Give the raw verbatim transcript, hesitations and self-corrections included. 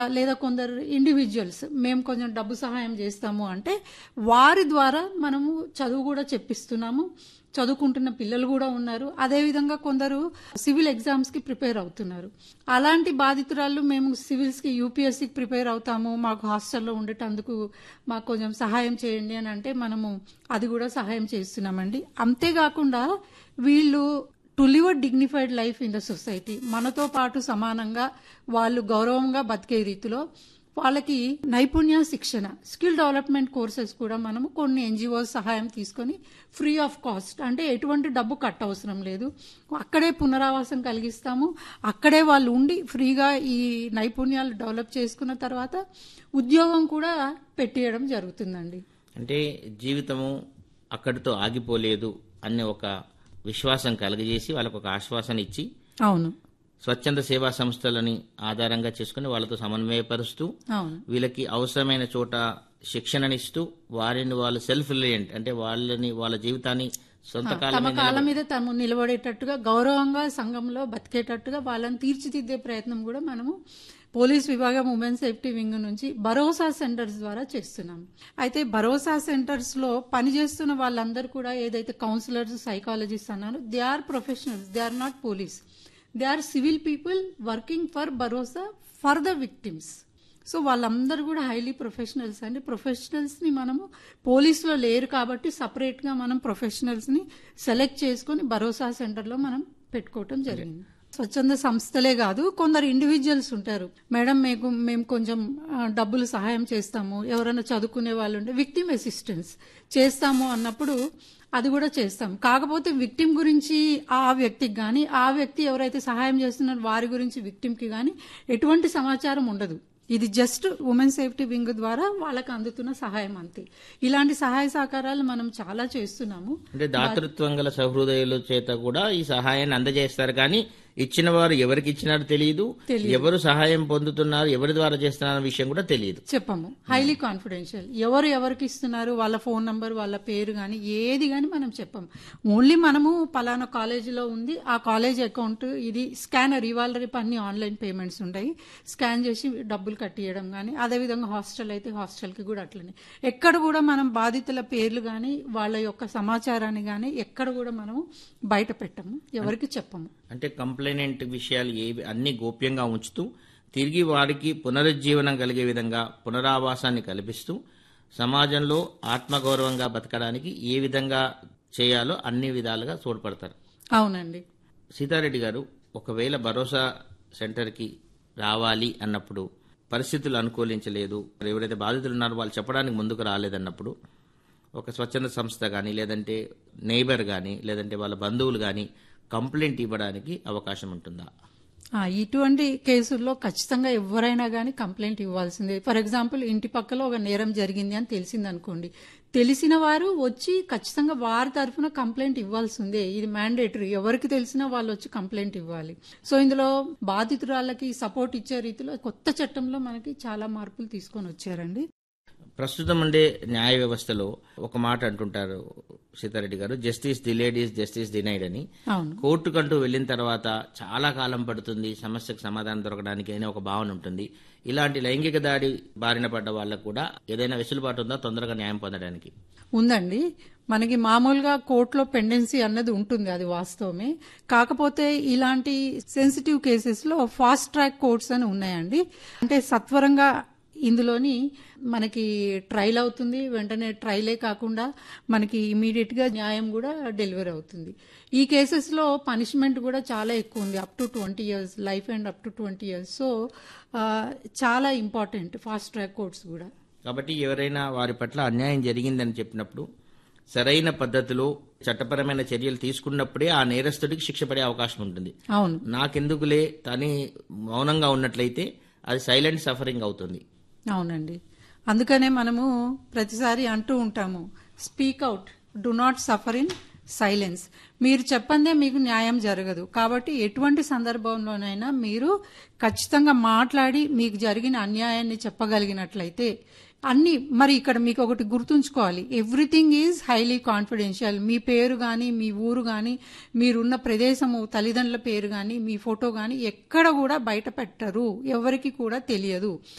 లేదా కొందరు ఇండివిజువల్స్ మేము కొంచెం డబ్బు సహాయం చేస్తాము అంటే వారి ద్వారా మనము చదువు కూడా చెప్పిస్తున్నాము. చదువుకుంటున్న పిల్లలు కూడా ఉన్నారు. అదేవిధంగా కొందరు సివిల్ ఎగ్జామ్స్ కి ప్రిపేర్ అవుతున్నారు. అలాంటి బాధితురాళ్ళు మేము సివిల్స్ కి యూపీఎస్సీకి ప్రిపేర్ అవుతాము, మాకు హాస్టల్లో ఉండేటందుకు మాకు కొంచెం సహాయం చేయండి అని అంటే మనము అది కూడా సహాయం చేస్తున్నామండి. అంతేకాకుండా వీళ్ళు to live a dignified life in the society, మనతో పాటు సమానంగా వాళ్ళు గౌరవంగా బతికే రీతిలో వాళ్ళకి నైపుణ్య శిక్షణ, స్కిల్ డెవలప్మెంట్ కోర్సెస్ కూడా మనము కొన్ని ఎన్జిఓస్ సహాయం తీసుకొని ఫ్రీ ఆఫ్ కాస్ట్, అంటే ఎటువంటి డబ్బు కట్ అవసరం లేదు, అక్కడే పునరావాసం కలిగిస్తాము. అక్కడే వాళ్ళు ఉండి ఫ్రీగా ఈ నైపుణ్యాలు డెవలప్ చేసుకున్న తర్వాత ఉద్యోగం కూడా పెట్టేయడం జరుగుతుందండి. అంటే జీవితము అక్కడితో ఆగిపోలేదు అనే ఒక విశ్వాసం కలగజేసి వాళ్ళకు ఒక ఆశ్వాసన ఇచ్చి, అవును, స్వచ్ఛంద సేవా సంస్థలని ఆధారంగా చేసుకుని వాళ్ళతో సమన్వయపరుస్తూ అవును, వీళ్ళకి అవసరమైన చోట శిక్షణనిస్తూ వారిని వాళ్ళు సెల్ఫ్ రిలయంట్, అంటే వాళ్ళని వాళ్ళ జీవితాన్ని సొంత తమ కాళ్ళ మీద తాము నిలబడేటట్టుగా గౌరవంగా సంఘంలో బతికేటట్టుగా వాళ్ళని తీర్చిదిద్దే ప్రయత్నం కూడా మనము పోలీస్ విభాగం ఉమెన్ సేఫ్టీ వింగ్ నుంచి భరోసా సెంటర్స్ ద్వారా చేస్తున్నాం. అయితే భరోసా సెంటర్స్ లో పనిచేస్తున్న వాళ్ళందరూ కూడా ఏదైతే కౌన్సిలర్స్, సైకాలజిస్ట్ అన్నారో they are professionals, they are not police, they are civil people working for Bharosa for the victims. So వాళ్ళందరూ కూడా హైలీ ప్రొఫెషనల్స్ అండి. ప్రొఫెషనల్స్ ని మనము పోలీసులో లేరు కాబట్టి సపరేట్ గా మనం ప్రొఫెషనల్స్ ని సెలెక్ట్ చేసుకుని భరోసా సెంటర్ లో మనం పెట్టుకోవటం జరిగింది. స్వచ్ఛంద సంస్థలే కాదు, కొందరు ఇండివిజువల్స్ ఉంటారు, మేడం మీకు మేము కొంచెం డబ్బులు సహాయం చేస్తాము, ఎవరైనా చదువుకునే వాళ్ళు ఉంటే విక్టిమ్ అసిస్టెన్స్ చేస్తాము అన్నప్పుడు అది కూడా చేస్తాం. కాకపోతే విక్టిమ్ గురించి ఆ వ్యక్తికి కానీ, ఆ వ్యక్తి ఎవరైతే సహాయం చేస్తున్నారో వారి గురించి విక్టిమ్ కి కానీ ఎటువంటి సమాచారం ఉండదు. ఇది జస్ట్ ఉమెన్ సేఫ్టీ వింగ్ ద్వారా వాళ్ళకి అందుతున్న సహాయం అంతే. ఇలాంటి సహాయ సహకారాలు మనం చాలా చేస్తున్నాము. అంటే దాతృత్వం గల సహృదయుల చేత కూడా ఈ సహాయాన్ని అందజేస్తారు, కానీ ఇచ్చిన వారు ఎవరికి ఇచ్చినారో తెలియదు, ఎవరు సహాయం పొందుతున్నారు, ఎవరి ద్వారా చేస్తున్నారు విషయం కూడా తెలియదు. చెప్పము, హైలీ కాన్ఫిడెన్షియల్. ఎవరు ఎవరికి ఇస్తున్నారు, వాళ్ళ ఫోన్ నంబర్, వాళ్ళ పేరు గాని ఏది గాని మనం చెప్పము. ఓన్లీ మనము పలానా కాలేజీలో ఉంది, ఆ కాలేజ్ అకౌంట్ ఇది స్కానర్, ఇవాళ రేపు అన్ని ఆన్లైన్ పేమెంట్స్ ఉంటాయి, స్కాన్ చేసి డబ్బులు కట్టియడం గానీ, అదేవిధంగా హాస్టల్ అయితే హాస్టల్ కి కూడా అట్లనే. ఎక్కడ కూడా మనం బాధితుల పేర్లు గాని వాళ్ళ యొక్క సమాచారాన్ని గాని ఎక్కడ కూడా మనము బయట పెట్టము, ఎవరికి చెప్పము. అంటే కంప్లైనెంట్ విషయాలు ఏవి అన్ని గోప్యంగా ఉంచుతూ తిరిగి వారికి పునరుజ్జీవనం కలిగే విధంగా పునరావాసాన్ని కల్పిస్తూ సమాజంలో ఆత్మగౌరవంగా బతకడానికి ఏ విధంగా చేయాలో అన్ని విధాలుగా తోడ్పడతారు. అవునండి. సీతారెడ్డి గారు, ఒకవేళ భరోసా సెంటర్కి రావాలి అన్నప్పుడు పరిస్థితులు అనుకూలించలేదు, ఎవరైతే బాధితులు ఉన్నారో వాళ్ళు చెప్పడానికి ముందుకు రాలేదన్నప్పుడు ఒక స్వచ్ఛంద సంస్థ కానీ, లేదంటే నైబర్ కానీ, లేదంటే వాళ్ళ బంధువులు కానీ కంప్లైంట్ ఇవ్వడానికి అవకాశం ఉంటుందా? ఇటువంటి కేసుల్లో ఖచ్చితంగా ఎవరైనా కానీ కంప్లైంట్ ఇవ్వాల్సిందే. ఫర్ ఎగ్జాంపుల్, ఇంటి పక్కలో ఒక నేరం జరిగింది అని తెలిసింది అనుకోండి, తెలిసిన వారు వచ్చి ఖచ్చితంగా వారి తరఫున కంప్లైంట్ ఇవ్వాల్సిందే. ఇది మ్యాండేటరీ, ఎవరికి తెలిసినా వాళ్ళు వచ్చి కంప్లైంట్ ఇవ్వాలి. సో ఇందులో బాధితురాళ్ళకి సపోర్ట్ ఇచ్చే రీతిలో కొత్త చట్టంలో మనకి చాలా మార్పులు తీసుకొని వచ్చారండి. ప్రస్తుతం ఉండే న్యాయ వ్యవస్థలో ఒక మాట అంటుంటారు సీతారెడ్డి గారు, justice delayed is justice denied అని. కోర్టుకంటూ వెళ్లిన తర్వాత చాలా కాలం పడుతుంది సమస్యకు సమాధానం దొరకడానికి అనే ఒక భావన ఉంటుంది. ఇలాంటి లైంగిక దాడి బారిన పడ్డ వాళ్ళకు కూడా ఏదైనా వెసులుబాటు ఉందా తొందరగా న్యాయం పొందడానికి? ఉందండి. మనకి మామూలుగా కోర్టులో పెండెన్సీ అన్నది ఉంటుంది, అది వాస్తవమే. కాకపోతే ఇలాంటి సెన్సిటివ్ కేసెస్ లో ఫాస్ట్ ట్రాక్ కోర్ట్స్ అని ఉన్నాయండి. అంటే సత్వరంగా ఇందులోని మనకి ట్రయల్ అవుతుంది, వెంటనే ట్రయలే కాకుండా మనకి ఇమీడియట్ గా న్యాయం కూడా డెలివరీ అవుతుంది. ఈ కేసెస్ లో పనిష్మెంట్ కూడా చాలా ఎక్కువ ఉంది, up to twenty years life and up to twenty years. So చాలా ఇంపార్టెంట్ ఫాస్ట్ ట్రాక్ కోర్ట్స్ కూడా. కాబట్టి ఎవరైనా వారి పట్ల అన్యాయం జరిగిందని చెప్పినప్పుడు సరైన పద్ధతిలో చట్టపరమైన చర్యలు తీసుకున్నప్పుడే ఆ నేరస్తుడికి శిక్ష పడే అవకాశం ఉంటుంది. అవును, నాకెందుకులే తని మౌనంగా ఉన్నట్లయితే అది సైలెంట్ సఫరింగ్ అవుతుంది. అవునండి. అందుకనే మనము ప్రతిసారి అంటూ ఉంటాము, speak out, do not suffer in silence. మీరు చెప్పందే మీకు న్యాయం జరగదు. కాబట్టి ఎటువంటి సందర్భంలోనైనా మీరు ఖచ్చితంగా మాట్లాడి మీకు జరిగిన అన్యాయాన్ని చెప్పగలిగినట్లయితే అన్ని మరి ఇక్కడ మీకు ఒకటి గుర్తుంచుకోవాలి, ఎవ్రీథింగ్ ఈజ్ హైలీ కాన్ఫిడెన్షియల్. మీ పేరు కానీ, మీ ఊరు కానీ, మీరున్న ప్రదేశము, తల్లిదండ్రుల పేరు కానీ, మీ ఫోటో కానీ ఎక్కడ కూడా బయట పెట్టరు, ఎవరికి కూడా తెలియదు.